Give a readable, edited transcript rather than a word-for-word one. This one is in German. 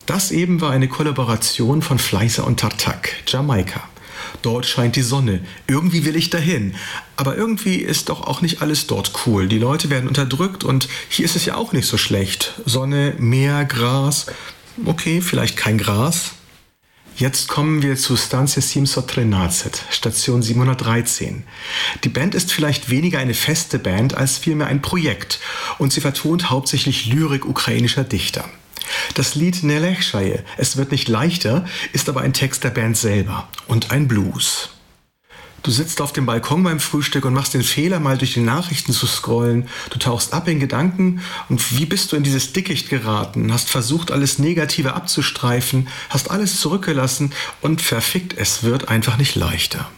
Das eben war eine Kollaboration von Fleißer und Tartak, Jamaika. Dort scheint die Sonne. Irgendwie will ich dahin. Aber irgendwie ist doch auch nicht alles dort cool. Die Leute werden unterdrückt und hier ist es ja auch nicht so schlecht. Sonne, Meer, Gras. Okay, vielleicht kein Gras. Jetzt kommen wir zu Stanze 713, Station 713. Die Band ist vielleicht weniger eine feste Band als vielmehr ein Projekt und sie vertont hauptsächlich Lyrik ukrainischer Dichter. Das Lied Ne lechschaye, es wird nicht leichter, ist aber ein Text der Band selber und ein Blues. Du sitzt auf dem Balkon beim Frühstück und machst den Fehler, mal durch die Nachrichten zu scrollen. Du tauchst ab in Gedanken und wie bist du in dieses Dickicht geraten? Hast versucht, alles Negative abzustreifen, hast alles zurückgelassen und verfickt, es wird einfach nicht leichter.